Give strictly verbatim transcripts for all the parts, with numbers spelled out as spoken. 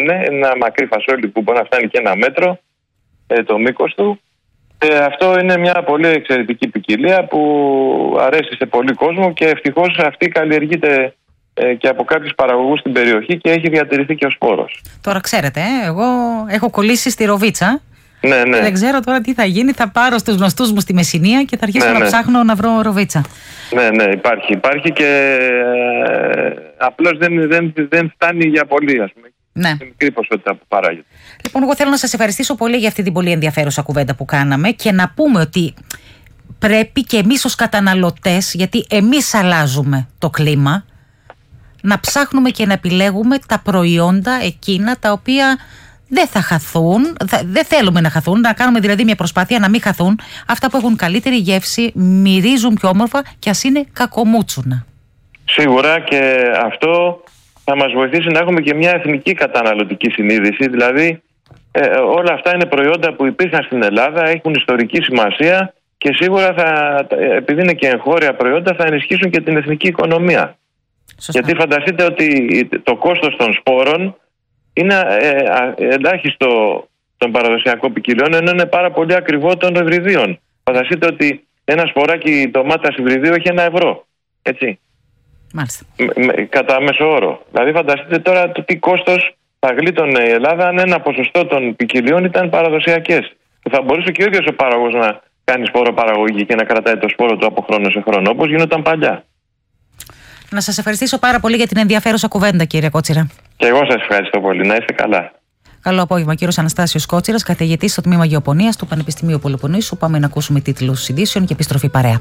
λένε. Είναι ένα μακρύ φασόλι που μπορεί να φτάνει και ένα μέτρο ε, το μήκος του. Ε, αυτό είναι μια πολύ εξαιρετική ποικιλία που αρέσει σε πολύ κόσμο και ευτυχώς αυτή καλλιεργείται ε, και από κάποιους παραγωγούς στην περιοχή και έχει διατηρηθεί και ο σπόρος. Τώρα ξέρετε, ε, εγώ έχω κολλήσει στη ροβίτσα. Ναι, ναι. Δεν ξέρω τώρα τι θα γίνει. Θα πάρω στους γνωστούς μου στη Μεσσηνία και θα αρχίσω ναι, να ναι. ψάχνω να βρω ροβίτσα. Ναι, ναι, υπάρχει. Υπάρχει και ε, απλώς δεν, δεν, δεν φτάνει για πολύ, ας πούμε. Ναι. Είναι μικρή ποσότητα που παράγεται. Λοιπόν, εγώ θέλω να σας ευχαριστήσω πολύ για αυτή την πολύ ενδιαφέρουσα κουβέντα που κάναμε και να πούμε ότι πρέπει και εμείς ως καταναλωτές, γιατί εμείς αλλάζουμε το κλίμα, να ψάχνουμε και να επιλέγουμε τα προϊόντα εκείνα τα οποία δεν θα χαθούν, δεν θέλουμε να χαθούν, να κάνουμε δηλαδή μια προσπάθεια να μην χαθούν, αυτά που έχουν καλύτερη γεύση, μυρίζουν πιο όμορφα και ας είναι κακομούτσουνα. Σίγουρα, και αυτό θα μας βοηθήσει να έχουμε και μια εθνική καταναλωτική συνείδηση, δηλαδή ε, όλα αυτά είναι προϊόντα που υπήρχαν στην Ελλάδα, έχουν ιστορική σημασία και σίγουρα θα, επειδή είναι και εγχώρια προϊόντα, θα ενισχύσουν και την εθνική οικονομία. Σωστά. Γιατί φανταστείτε ότι το κόστος των σπόρων είναι ε, ελάχιστο των παραδοσιακών ποικιλιών, ενώ είναι πάρα πολύ ακριβό των υβριδίων. Φανταστείτε ότι ένα σποράκι ντομάτας υβριδίου έχει ένα ευρώ. Έτσι. Μάλιστα. Με, με, κατά μέσο όρο. Δηλαδή, φανταστείτε τώρα το τι κόστος θα γλίτωνε η Ελλάδα αν ένα ποσοστό των ποικιλιών ήταν παραδοσιακές. Θα μπορούσε και ο ίδιος ο παραγωγός να κάνει σπόρο παραγωγή και να κρατάει το σπόρο του από χρόνο σε χρόνο, όπως γινόταν παλιά. Να σας ευχαριστήσω πάρα πολύ για την ενδιαφέρουσα κουβέντα, κύριε Κότσιρα. Και εγώ σας ευχαριστώ πολύ. Να είστε καλά. Καλό απόγευμα, κύριος Αναστάσιος Κότσιρας, καθηγητής στο τμήμα Γεωπονίας του Πανεπιστημίου Πελοποννήσου. Πάμε να ακούσουμε τίτλους ειδήσεων και επιστροφή παρέα.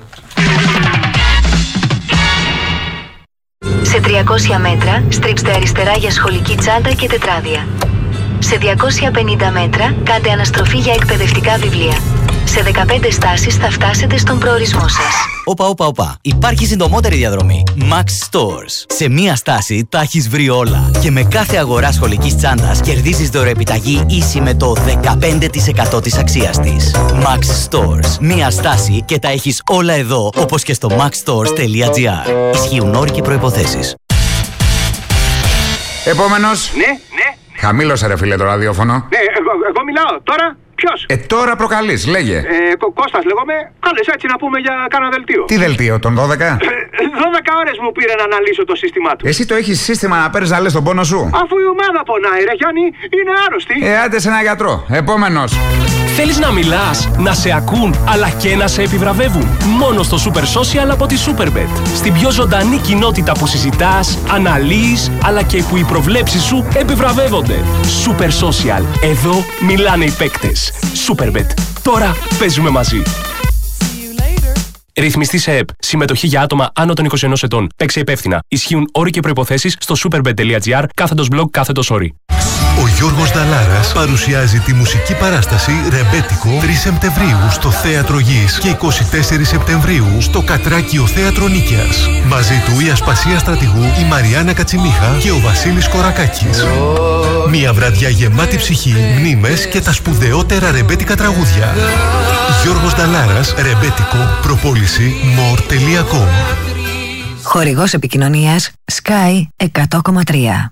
Σε τριακόσια μέτρα στρίψτε αριστερά για σχολική τσάντα και τετράδια. Σε διακόσια πενήντα μέτρα κάντε αναστροφή για εκπαιδευτικά βιβλία. Σε δεκαπέντε στάσεις θα φτάσετε στον προορισμό σας. Όπα, όπα, όπα. Υπάρχει συντομότερη διαδρομή. Max Stores. Σε μία στάση τα έχεις βρει όλα. Και με κάθε αγορά σχολικής τσάντας κερδίζεις δωρεοεπιταγή ίση με το δεκαπέντε τοις εκατό της αξίας της. Max Stores. Μία στάση και τα έχεις όλα εδώ, όπως και στο maxstores.gr. Ισχύουν όροι και προϋποθέσεις. Επόμενος. Ναι, ναι. Χαμήλωσε ρε φίλε το ραδιόφωνο. Ναι, εγώ, εγώ μιλάω τώρα. Ποιος? Ε, τώρα προκαλείς, λέγε. Ε, Κω, Κώστας λέγομαι. Κάλεσα έτσι να πούμε για κάνα δελτίο. Τι δελτίο, τον δώδεκα? Ε, δώδεκα ώρες μου πήρε να αναλύσω το σύστημά του. Εσύ το έχεις σύστημα να παίρνεις να λες τον πόνο σου? Αφού η ομάδα πονάει, ρε Γιάννη, είναι άρρωστη. Ε, άντε σε ένα γιατρό. Επόμενος. Θέλεις να μιλάς, να σε ακούν, αλλά και να σε επιβραβεύουν? Μόνο στο Super Social από τη Superbet. Στην πιο ζωντανή κοινότητα που συζητάς, αναλύεις, αλλά και που οι προβλέψεις σου επιβραβεύονται. Super Social. Εδώ μιλάνε οι παίκτες. Superbet. Τώρα παίζουμε μαζί. Ρυθμιστή σε ΕΠ. Συμμετοχή για άτομα άνω των είκοσι ενός ετών. Παίξε υπεύθυνα. Ισχύουν όροι και προϋποθέσεις στο superbet.gr κάθετος blog κάθετος όροι. Ο Γιώργος Νταλάρας παρουσιάζει τη μουσική παράσταση Ρεμπέτικο τρεις Σεπτεμβρίου στο Θέατρο Γης και εικοστή τέταρτη Σεπτεμβρίου στο Κατράκιο Θέατρο Νίκαιας. Μαζί του η Ασπασία Στρατηγού, η Μαριάννα Κατσιμίχα και ο Βασίλης Κορακάκης. Μια βραδιά γεμάτη ψυχή, μνήμες και τα σπουδαιότερα ρεμπέτικα τραγούδια. Γιώργος Νταλάρας, Ρεμπέτικο, προπόληση more τελεία com. Χορηγός επικοινωνίας Sky εκατό κόμμα τρία.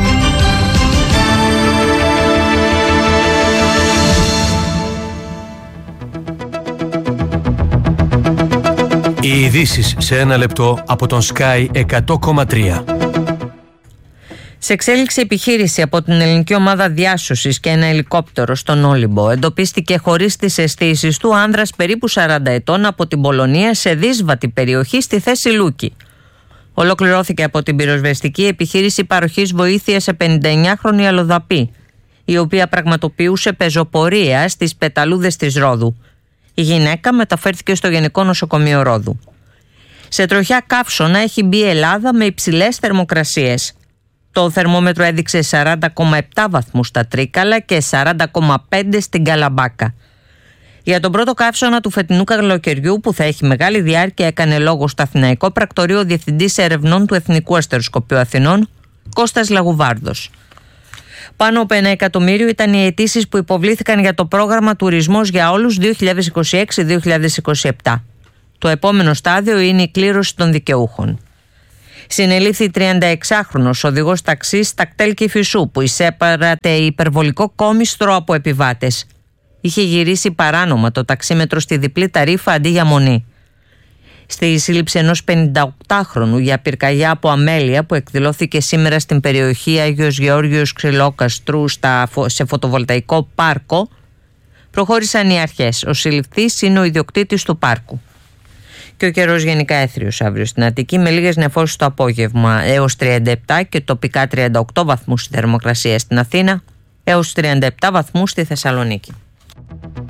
Οι ειδήσεις σε ένα λεπτό από τον Sky εκατό κόμμα τρία. Σε εξέλιξη επιχείρηση από την ελληνική ομάδα διάσωσης και ένα ελικόπτερο στον Όλυμπο, εντοπίστηκε χωρίς τις αισθήσεις του άνδρας περίπου σαράντα ετών από την Πολωνία σε δύσβατη περιοχή στη θέση Λούκη. Ολοκληρώθηκε από την πυροσβεστική επιχείρηση παροχής βοήθειας σε πενηνταεννιάχρονη αλλοδαπή, η οποία πραγματοποιούσε πεζοπορία στις πεταλούδες της Ρόδου. Η γυναίκα μεταφέρθηκε στο Γενικό Νοσοκομείο Ρόδου. Σε τροχιά καύσωνα έχει μπει η Ελλάδα με υψηλές θερμοκρασίες. Το θερμόμετρο έδειξε σαράντα κόμμα επτά βαθμούς στα Τρίκαλα και σαράντα κόμμα πέντε στην Καλαμπάκα. Για τον πρώτο καύσωνα του φετινού καλοκαιριού, που θα έχει μεγάλη διάρκεια, έκανε λόγο στο Αθηναϊκό Πρακτορείο ο Διευθυντής Ερευνών του Εθνικού Αστεροσκοπείου Αθηνών, Κώστας Λαγουβάρδος. Πάνω από ένα εκατομμύριο ήταν οι αιτήσεις που υποβλήθηκαν για το πρόγραμμα Τουρισμός για Όλους δύο χιλιάδες είκοσι έξι δύο χιλιάδες είκοσι επτά. Το επόμενο στάδιο είναι η κλήρωση των δικαιούχων. Συνελήφθη τριανταεξάχρονος οδηγός ταξί στα κτέλ Κηφισού που εισέπαρατε υπερβολικό κόμιστρο από επιβάτες. Είχε γυρίσει παράνομα το ταξίμετρο στη διπλή ταρίφα αντί για μονή. Στη σύλληψη ενός πενηνταοκτάχρονου για πυρκαγιά από αμέλεια που εκδηλώθηκε σήμερα στην περιοχή Άγιος Γεώργιος Ξυλόκαστρου στα, σε φωτοβολταϊκό πάρκο, προχώρησαν οι αρχές. Ο συλληφθής είναι ο ιδιοκτήτης του πάρκου. Και ο καιρός γενικά έθριος αύριο στην Αττική, με λίγες νεφώσεις το απόγευμα έως τριάντα επτά και τοπικά τριάντα οκτώ βαθμούς η θερμοκρασία στην Αθήνα, έως τριάντα επτά βαθμούς στη Θεσσαλονίκη.